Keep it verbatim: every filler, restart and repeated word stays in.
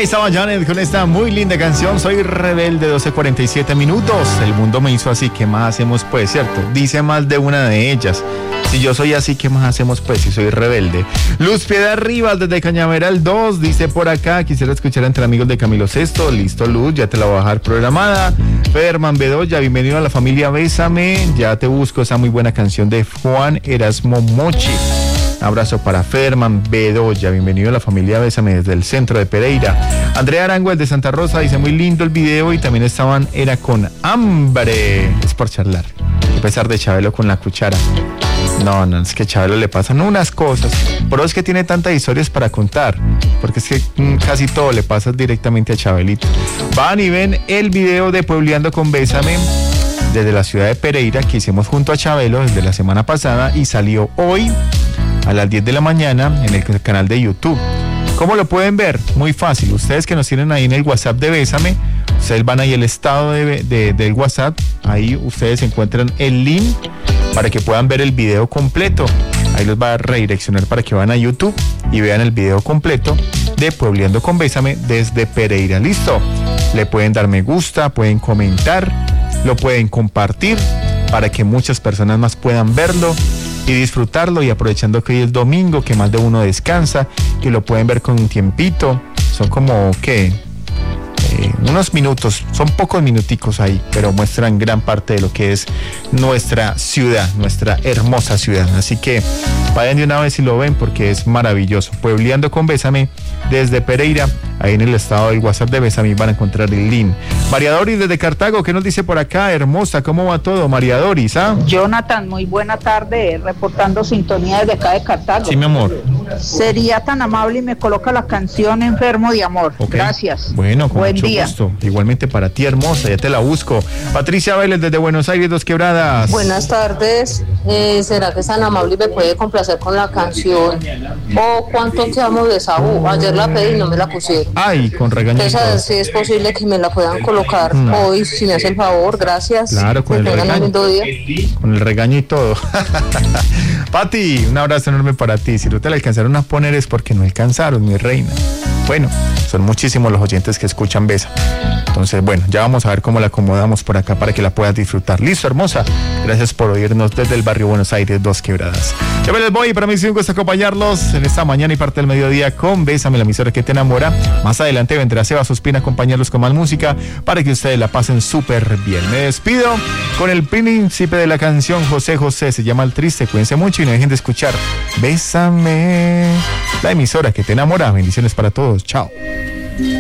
Ahí estaba Janet con esta muy linda canción, Soy Rebelde, doce cuarenta y siete minutos. El mundo me hizo así, ¿qué más hacemos pues, cierto? Dice más de una de ellas. Si yo soy así, ¿qué más hacemos pues si soy rebelde? Luz Piedad Rivas desde Cañaveral dos, dice por acá, quisiera escuchar entre amigos de Camilo Sesto. Listo, Luz, ya te la voy a dejar programada. Federman Bedoya, bienvenido a la familia Bésame. Ya te busco esa muy buena canción de Juan Erasmo Mochi. Abrazo para Federman Bedoya, bienvenido a la familia Bésame desde el centro de Pereira. Andrea Arango de Santa Rosa dice muy lindo el video y también estaban, era con hambre. Es por charlar, a pesar de Chabelo con la cuchara. No, no, es que a Chabelo le pasan unas cosas, pero es que tiene tantas historias para contar, porque es que mm, casi todo le pasa directamente a Chabelito. Van y ven el video de Puebleando con Bésame desde la ciudad de Pereira que hicimos junto a Chabelo desde la semana pasada y salió hoy a las diez de la mañana en el canal de YouTube. ¿Cómo lo pueden ver? Muy fácil, ustedes que nos tienen ahí en el WhatsApp de Bésame, ustedes van ahí al estado de, de, del WhatsApp, ahí ustedes encuentran el link para que puedan ver el video completo. Ahí los va a redireccionar para que vayan a YouTube y vean el video completo de Puebleando con Bésame desde Pereira. ¿Listo? Le pueden dar me gusta, pueden comentar, lo pueden compartir para que muchas personas más puedan verlo y disfrutarlo, y aprovechando que hoy es domingo, que más de uno descansa, que lo pueden ver con un tiempito. Son como, ¿qué? Eh, unos minutos, son pocos minuticos ahí, pero muestran gran parte de lo que es nuestra ciudad, nuestra hermosa ciudad. Así que vayan de una vez y lo ven porque es maravilloso. Puebleando con Bésame desde Pereira, ahí en el estado del WhatsApp de Bésame van a encontrar el link. María Doris desde Cartago, ¿qué nos dice por acá? Hermosa, ¿cómo va todo, María Doris? ¿Ah? Jonathan, muy buena tarde, reportando sintonía desde acá de Cartago. Sí, mi amor. Sería tan amable y me coloca la canción Enfermo de Amor. Okay. Gracias. Bueno, con buen mucho día. gusto. Igualmente para ti, hermosa, ya te la busco. Patricia Vélez desde Buenos Aires, Dos Quebradas. Buenas tardes. Eh, ¿Será que es tan amable y me puede complacer con la canción O Cuánto Te Amo de Saúl? Ayer la pedí y no me la pusieron. Ay, con regaño. Entonces, si es posible que me la puedan colocar mm. hoy, si me hace el favor, gracias. Claro, con que el regaño. Un día. Con el regaño y todo. Pati, un abrazo enorme para ti. Si no te la alcanzaron a poner es porque no alcanzaron, mi reina. Bueno, son muchísimos los oyentes que escuchan Besa. Entonces, bueno, ya vamos a ver cómo la acomodamos por acá para que la puedas disfrutar. Listo, hermosa. Gracias por oírnos desde el barrio Buenos Aires, Dos Quebradas. Ya me les voy, para mí es un gusto acompañarlos en esta mañana y parte del mediodía con Bésame, la emisora que te enamora. Más adelante vendrá Seba Suspina a acompañarlos con más música para que ustedes la pasen súper bien. Me despido con el príncipe de la canción, José José, se llama El Triste. Cuídense mucho y no dejen de escuchar Bésame, la emisora que te enamora. Bendiciones para todos. Chao.